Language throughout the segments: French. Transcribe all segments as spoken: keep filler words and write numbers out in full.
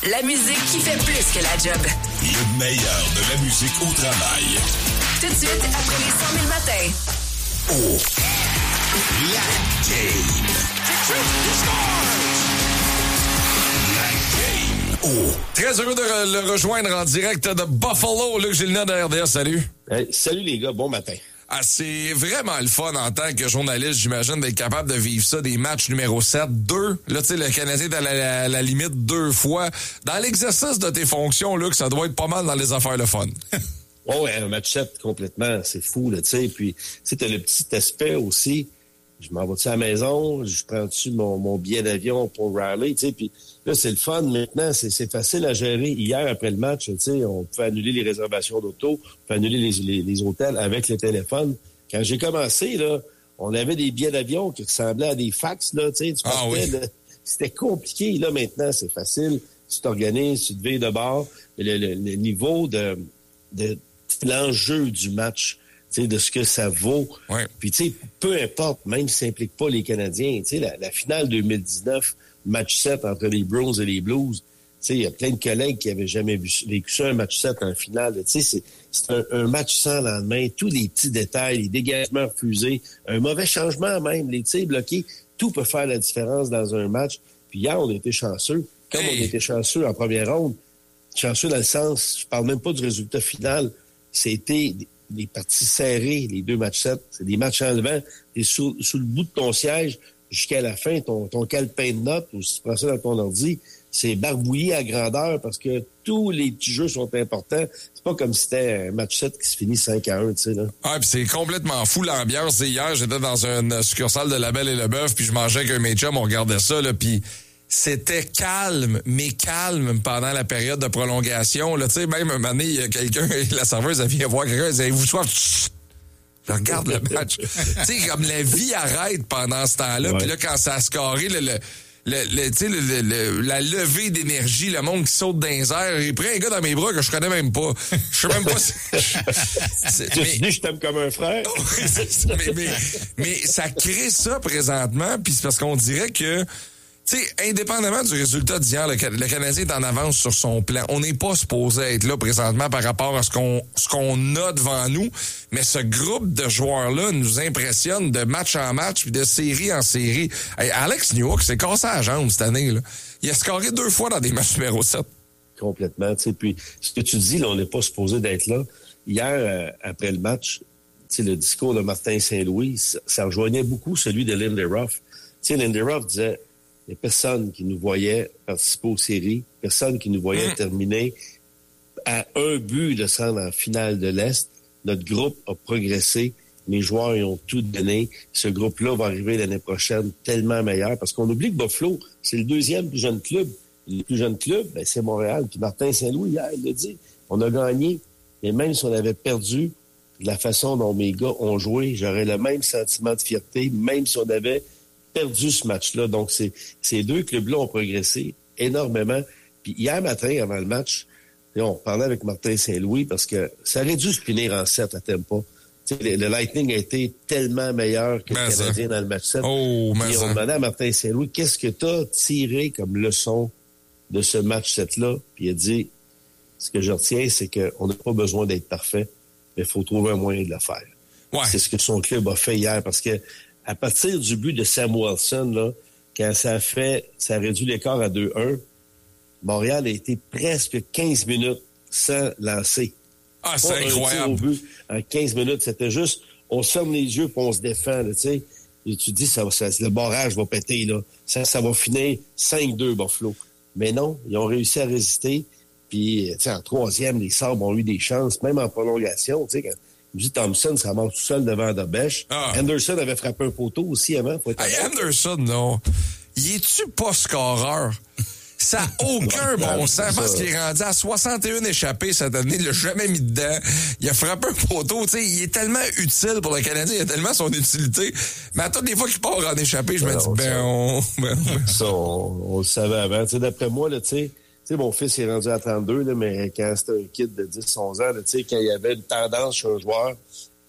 la musique qui fait plus que la job. Le meilleur de la musique au travail. Tout de suite, après les cent mille matins. Oh, la game. La game. Oh. Très heureux de re- le rejoindre en direct de Buffalo. Luc Gilnet de R D S, salut. Hey, salut les gars, bon matin. Ah, c'est vraiment le fun en tant que journaliste, j'imagine, d'être capable de vivre ça, des matchs numéro sept, deux. Là, tu sais, le Canadien est à la, la, la limite deux fois. Dans l'exercice de tes fonctions, Luc, ça doit être pas mal dans les affaires le fun. Oh, ouais, un match sept complètement, c'est fou, là, tu sais. Puis, tu sais, t'as le petit aspect aussi. Je m'en vais-tu à la maison? Je prends-tu mon, mon billet d'avion pour Raleigh, tu sais. Puis là, c'est le fun maintenant. C'est, c'est facile à gérer. Hier, après le match, tu sais, on pouvait annuler les réservations d'auto, on pouvait annuler les, les, les hôtels avec le téléphone. Quand j'ai commencé, là, on avait des billets d'avion qui ressemblaient à des fax, là, tu sais. Tu Ah partais, oui. là, c'était compliqué. Là, maintenant, c'est facile. Tu t'organises, tu te veilles de bord. Le, le, le niveau de, de l'enjeu du match, tu sais, de ce que ça vaut. Ouais. Puis, tu sais, peu importe, même si ça implique pas les Canadiens, tu sais, la, la finale deux mille dix-neuf, match sept entre les Browns et les Blues, tu sais, il y a plein de collègues qui avaient jamais vu, vécu ça, un match sept en finale. Tu sais, c'est, c'est un, un match sans lendemain. Tous les petits détails, les dégagements refusés, un mauvais changement même, les tirs bloqués, tout peut faire la différence dans un match. Puis hier, on a été chanceux. Comme Hey. on a été chanceux en première ronde, chanceux dans le sens, je parle même pas du résultat final, c'était des parties serrées, les deux matchs sept. C'est des matchs enlevants. T'es sous, sous le bout de ton siège jusqu'à la fin, ton, ton calepin de notes, ou si tu prends ça dans ton ordi, c'est barbouillé à grandeur parce que tous les petits jeux sont importants. C'est pas comme si c'était un match sept qui se finit cinq à un, tu sais, là. Ah, puis c'est complètement fou l'ambiance. Et hier, j'étais dans une succursale de La Belle et le Bœuf, puis je mangeais avec un de mes chums, on regardait ça, là, puis c'était calme, mais calme pendant la période de prolongation. Là, tu sais, même un moment donné, il y a quelqu'un, la serveuse, elle vient voir quelqu'un, elle dit, avez-vous soif? Chut! Je regarde le match. Tu sais, comme la vie arrête pendant ce temps-là. Ouais. Puis là, quand ça a scoré, le, le, le, le, tu sais, le, le, le- la levée d'énergie, le monde qui saute dans les airs. J'ai pris un gars dans mes bras que je connais même pas. Je sais même pas si... C'est- Tu mais- dis, je t'aime comme un frère. oui, c'est ça. mais, mais, mais ça crée ça présentement, puis c'est parce qu'on dirait que, tu sais, indépendamment du résultat d'hier, le, le Canadien est en avance sur son plan. On n'est pas supposé être là présentement par rapport à ce qu'on ce qu'on a devant nous, mais ce groupe de joueurs-là nous impressionne de match en match puis de série en série. Hey, Alex Newhook s'est cassé la jambe cette année, là. Il a scoré deux fois dans des matchs numéro sept. Complètement, tu sais. Puis, ce que tu dis, là, on n'est pas supposé d'être là. Hier, euh, après le match, tu sais, le discours de Martin Saint-Louis, ça, ça rejoignait beaucoup celui de Lindy Ruff. Tu sais, Lindy Ruff disait, il n'y a personne qui nous voyait participer aux séries, personne qui nous voyait Mm. terminer à un but de se rendre en finale de l'Est. Notre groupe a progressé. Les joueurs, ils ont tout donné. Ce groupe-là va arriver l'année prochaine tellement meilleur parce qu'on oublie que Buffalo, c'est le deuxième plus jeune club. Le plus jeune club, ben, c'est Montréal. Puis Martin Saint-Louis, hier, il l'a dit. On a gagné. Et même si on avait perdu, de la façon dont mes gars ont joué, j'aurais le même sentiment de fierté, même si on avait perdu ce match-là. Donc, c'est, ces deux clubs-là ont progressé énormément. Puis hier matin, avant le match, on parlait avec Martin Saint-Louis parce que ça aurait dû se finir en sept à Tampa. Tu sais, le, le Lightning a été tellement meilleur que Mais le ça. Canadien dans le match sept. Oh, mais Puis on ça. demandait à Martin Saint-Louis, qu'est-ce que tu as tiré comme leçon de ce match sept-là? Puis il a dit, ce que je retiens, c'est qu'on n'a pas besoin d'être parfait, mais il faut trouver un moyen de le faire. Ouais. C'est ce que son club a fait hier, parce que à partir du but de Sam Wilson, là, quand ça a fait, ça a réduit l'écart à deux un, Montréal a été presque quinze minutes sans lancer. Ah, Pas c'est un tir incroyable. au but en quinze minutes. C'était juste, on se ferme les yeux puis on se défend, là, tu sais. Et tu te dis, ça, ça, le barrage va péter, là. Ça, ça va finir cinq deux, Buffalo. Mais non, ils ont réussi à résister. Puis, tu sais, en troisième, les Sabres ont eu des chances, même en prolongation, tu sais, quand J. Thompson, ça marche tout seul devant Dobèche. Ah. Anderson avait frappé un poteau aussi avant. Faut être Hey, honnête. Anderson, non. Il est-tu pas scoreur? Ça n'a aucun bon sens parce qu'il est rendu à soixante et un échappées cette année. Il l'a jamais mis dedans. Il a frappé un poteau. Tu sais, il est tellement utile pour le Canadien. Il a tellement son utilité. Mais à toutes les fois qu'il part en échappée, je me Ben, dis, on ben, sait. on... Ben, ben. Ça, on, on le savait avant. Tu sais, d'après moi, là, tu sais, tu sais, mon fils est rendu à trente-deux, là, mais quand c'était un kid de dix onze ans, là, tu sais, quand il y avait une tendance chez un joueur,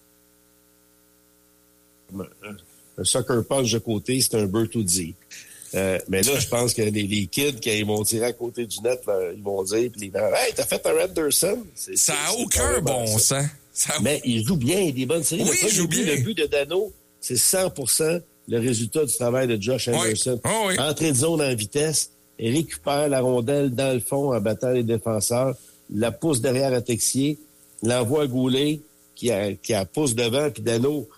un, un sucker punch de côté, c'était un Bertuzzi. Euh, mais là, je pense que les, les kids, quand ils vont tirer à côté du net, là, ils vont dire, puis les gens, hey, t'as fait un Anderson? C'est, ça n'a c'est, aucun c'est bon ça. sens. Ça a... Mais il joue bien, il a des bonnes séries. Oui, le, il joue but, bien. le but de Dano, c'est cent pour cent le résultat du travail de Josh Anderson. Oui. Oh, oui. Entrée de zone en vitesse, il récupère la rondelle dans le fond en battant les défenseurs, la pousse derrière à Texier, l'envoie à Goulet, qui a, qui a pousse devant, puis Dano,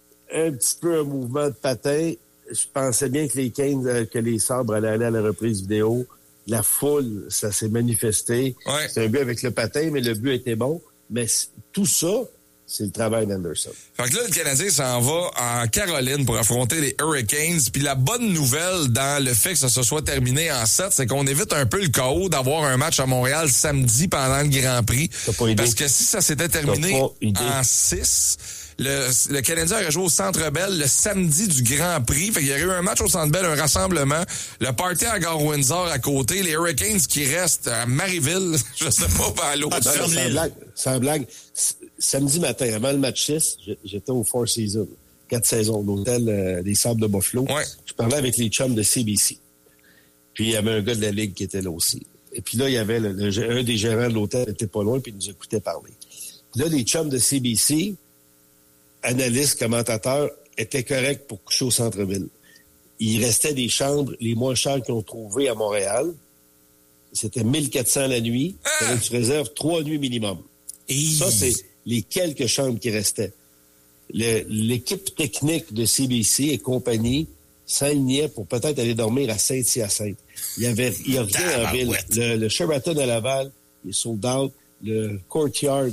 un petit peu un mouvement de patin. Je pensais bien que les Canes, que les Sabres allaient aller à la reprise vidéo. La foule, ça s'est manifesté. Ouais. C'est un but avec le patin, mais le but était bon. Mais tout ça, c'est le travail d'Anderson. Fait que là, le Canadien s'en va en Caroline pour affronter les Hurricanes. Puis la bonne nouvelle dans le fait que ça se soit terminé en sept, c'est qu'on évite un peu le chaos d'avoir un match à Montréal samedi pendant le Grand Prix. T'as pas idée. Parce que si ça s'était terminé en six... Le, le Canadien aurait joué au Centre Bell le samedi du Grand Prix. Fait qu'il y aurait eu un match au Centre Bell, un rassemblement. Le party à Gare Windsor à côté. Les Hurricanes qui restent à Marieville. Je sais pas, pas à l'autre. Ah, sans blague, sans blague. S- samedi matin, avant le match six, j'étais au Four Seasons, quatre saisons, l'hôtel euh, des Sables de Buffalo. Ouais. Je parlais avec les chums de C B C. Puis il y avait un gars de la Ligue qui était là aussi. Et puis là, il y avait le, le, un des gérants de l'hôtel qui était pas loin, puis il nous écoutait parler. Puis là, les chums de C B C, analystes, commentateurs, étaient corrects pour coucher au centre-ville. Il restait des chambres les moins chères qu'ils ont trouvées à Montréal. C'était mille quatre cents la nuit. Ah! Tu réserves trois nuits minimum. Et... Ça, c'est les quelques chambres qui restaient. Le, l'équipe technique de C B C et compagnie s'alignait pour peut-être aller dormir à Saint-Hyacinthe. Il y avait, il y a rien en ville. Le, le Sheraton à Laval, il est sold out. Le Courtyard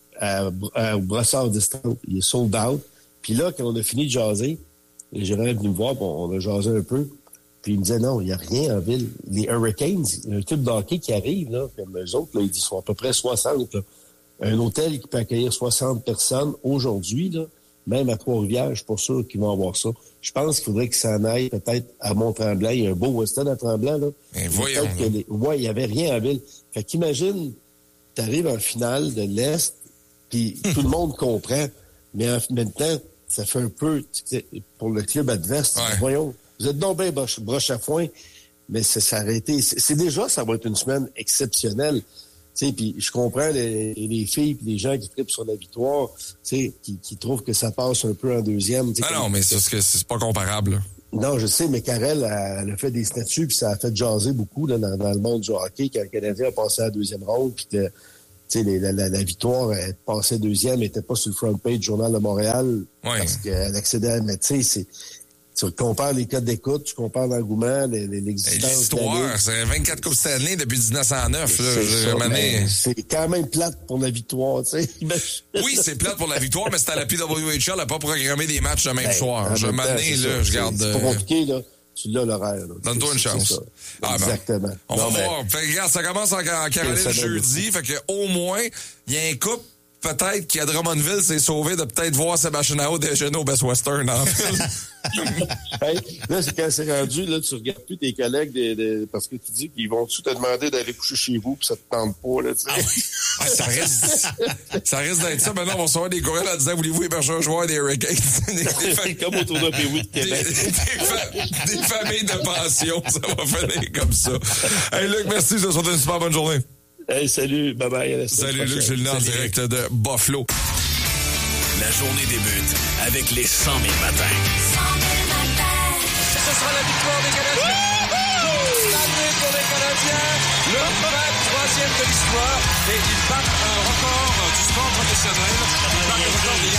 à, à, au Brossard Distant, il est sold out. Puis là, quand on a fini de jaser, le gérant est venu me voir, bon, on a jasé un peu. Puis il me disait, non, il n'y a rien en ville. Les Hurricanes, il y a un club d'hockey qui arrive, là, comme eux autres, là, ils sont à peu près soixante. Là. Un hôtel qui peut accueillir soixante personnes aujourd'hui, là, même à Trois-Rivières, je suis pas sûr qu'ils vont avoir ça. Je pense qu'il faudrait qu'ils s'en aillent peut-être à Mont-Tremblant. Il y a un beau Weston à Tremblant, là. Mais voyons. Que les... Ouais, il n'y avait rien en ville. Fait qu'imagine, tu arrives en finale de l'Est, puis tout le monde comprend. Mais en même temps, ça fait un peu, pour le club adverse, ouais. Voyons, vous êtes donc bien broche, broche à foin, mais ça s'est arrêté. C'est, c'est déjà, ça va être une semaine exceptionnelle. Puis je comprends les, les filles et les gens qui trippent sur la victoire, qui, qui trouvent que ça passe un peu en deuxième. Ah non, mais c'est, c'est, c'est pas comparable. Là. Non, je sais, mais Karel, elle, elle a fait des statuts, puis ça a fait jaser beaucoup là, dans, dans le monde du hockey, quand le Canadien a passé à la deuxième ronde, puis que la, la, la victoire, elle passait deuxième, elle n'était pas sur le front page du Journal de Montréal, ouais. Parce qu'elle accédait à... Mais tu sais, c'est... Tu compares les codes d'écoute, tu compares l'engouement, l'existence. L'histoire, c'est vingt-quatre Coupes Stanley depuis dix-neuf cent neuf. Là, c'est, ça, mais c'est quand même plate pour la victoire, tu sais. Oui, c'est plate pour la victoire, mais c'est à la P W H L n'a pas programmé des matchs le même ben, soir. Je m'en ai, là, je garde... C'est pas compliqué, là. Tu l'as l'horaire. Là. Donne-toi une chance. Ah, exactement. Ben, on non, va mais... voir. Fait, regarde, ça commence en, en Caroline jeudi. Fait que au moins, il y a un couple peut-être qu'à Drummondville s'est sauvé de peut-être voir Sébastien Aho déjeuner au Best Western en ville. Hey, là, c'est quand c'est rendu, là, tu regardes plus tes collègues de, de, parce que tu dis qu'ils vont tout te demander d'aller coucher chez vous puis ça te tente pas, là, tu sais. Ah oui. Ah, ça risque, ça risque d'être ça. Maintenant, on va recevoir des courriels en disant, voulez-vous héberger un joueur des Hurricanes? Des, des fa... Comme autour d'un P W de Québec. Des, des, fa... des familles de pension, ça va finir comme ça. Hey, Luc, merci, je te souhaite une super bonne journée. Hey, salut, bye bye. Salut, Luc, je suis en direct de Buffalo. La journée débute avec les cent mille matins. cent mille matins. Ce sera la victoire des Canadiens. Stanley pour les Canadiens. Le vingt-troisième de l'histoire. Et ils battent un record du sport professionnel. Ils battent le record des